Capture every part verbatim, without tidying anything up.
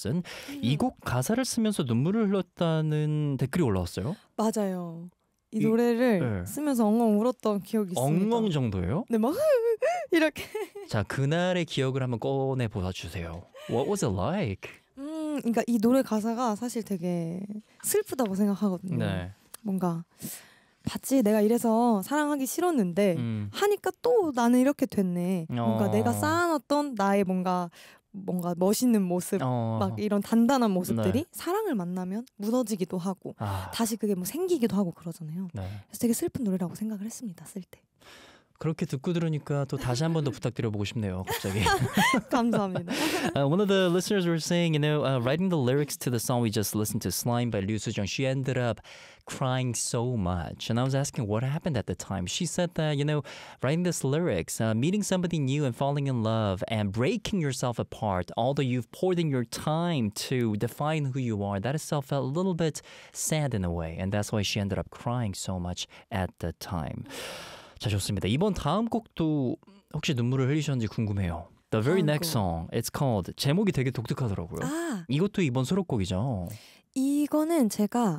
person. 이 곡 가사를 쓰면서 눈물을 흘렸다는 댓글이 올라왔어요. 맞아요. 이, 이- 노래를 네. 쓰면서 엉엉 울었던 기억이 있습니다. 엉엉 정도예요? 네, 막 이렇게. 자, 그날의 기억을 한번 꺼내 보아 주세요. What was it like? 음, 그러니까 이 노래 가사가 사실 되게 슬프다고 생각하거든요. 네. 뭔가 봤지 내가 이래서 사랑하기 싫었는데 음. 하니까 또 나는 이렇게 됐네. 뭔가 어. 내가 쌓아놨던 나의 뭔가 뭔가 멋있는 모습, 어. 막 이런 단단한 모습들이 네. 사랑을 만나면 무너지기도 하고 아. 다시 그게 뭐 생기기도 하고 그러잖아요. 네. 그래서 되게 슬픈 노래라고 생각을 했습니다. 쓸 때. 그렇게 듣고 들으니까 또 다시 한 번 더 부탁드려보고 싶네요. 갑자기. 감사합니다. Uh, one of the listeners were saying, you know, uh, writing the lyrics to the song we just listened to, Slime by Liu Sujung, she ended up crying so much. And I was asking what happened at the time. She said that, you know, writing this lyrics, uh, meeting somebody new and falling in love and breaking yourself apart, although you've poured in your time to define who you are, that itself felt a little bit sad in a way. And that's why she ended up crying so much at the time. 자, 좋습니다. 이번 다음 곡도 혹시 눈물을 흘리셨는지 궁금해요. The very 다음 next 곡. song, it's called. 제목이 되게 독특하더라고요. 아, 이것도 이번 수록곡이죠. 이거는 제가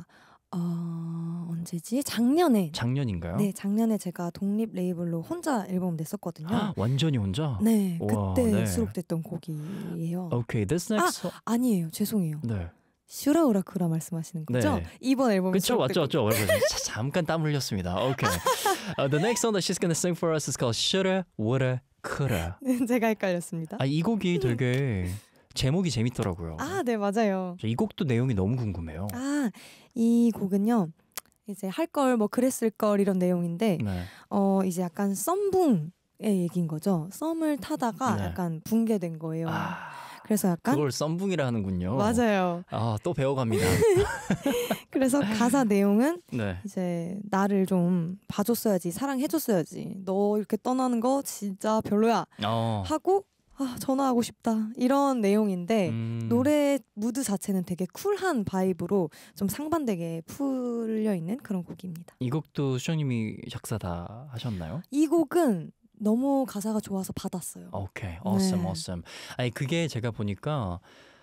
어, 언제지? 작년에 작년인가요? 네, 작년에 제가 독립 레이블로 혼자 앨범 냈었거든요. 아, 완전히 혼자? 네, 우와, 그때 네. 수록됐던 곡이에요. Okay, this next song. 아니에요, 죄송해요. 네. 슈라우라쿠라 말씀하시는 거죠? 네. 이번 앨범에 그쵸, 맞죠, 수록된 맞죠. 여러분, 자, 잠깐 땀 흘렸습니다. Okay. Uh, the next song that she's gonna sing for us is called Shoulda, Woulda, Coulda. 곡. 제가 헷갈렸습니다. 아, 이 곡이 되게 제목이 재밌더라고요. 아, 네, 맞아요. 이 곡도 내용이 너무 궁금해요. 아, 이 곡은요. 이제 할 걸 뭐 그랬을 걸 이런 내용인데 네. 어, 이제 약간 썸붕의 얘기인 거죠. 썸을 타다가 네. 약간 붕괴된 거예요. 아, 그래서 약간 그걸 썸붕이라 하는군요. 맞아요. 아, 또 배워갑니다. 그래서 가사 내용은 네. 이제 나를 좀 봐줬어야지, 사랑해줬어야지. 너 이렇게 떠나는 거 진짜 별로야. 어. 하고 아, 전화하고 싶다. 이런 내용인데 음. 노래 무드 자체는 되게 쿨한 바이브로 좀 상반되게 풀려 있는 그런 곡입니다. 이 곡도 수정님이 작사 다 하셨나요? 이 곡은 너무 가사가 좋아서 받았어요. 오케이, awesome, 네. awesome. 아니 그게 제가 보니까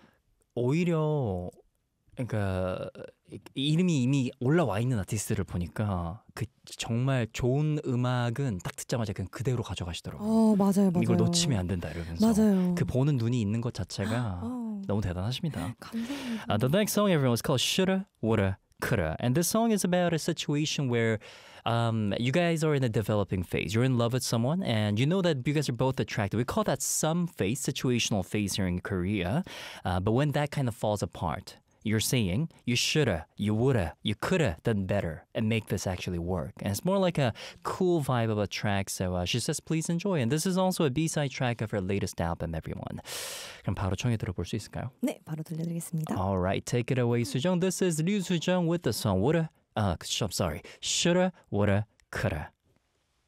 오히려 그러니까 이름이 이미 올라와 있는 아티스트를 보니까 그 정말 좋은 음악은 딱 듣자마자 그냥 그대로 가져가시더라고요. 어, 맞아요, 맞아요. 이걸 놓치면 안 된다 이러면서. 맞아요. 그 보는 눈이 있는 것 자체가 어, 너무 대단하십니다. 감사합니다. Uh, the next song, everyone, is called Shoulda, Woulda, Coulda. And this song is about a situation where um, you guys are in a developing phase. You're in love with someone and you know that you guys are both attracted. We call that some phase, situational phase here in Korea. Uh, but when that kind of falls apart, you're saying you shoulda, you woulda, you coulda done better and make this actually work. And it's more like a cool vibe of a track. So uh, she says, please enjoy. And this is also a B-side track of her latest album, everyone. 그럼 바로 청해 들어볼 수 있을까요? 네, 바로 들려드리겠습니다. All right, take it away, Sujung. This is Liu Sujung with the song Woulda, uh, I'm sorry, Shoulda, Woulda, Coulda.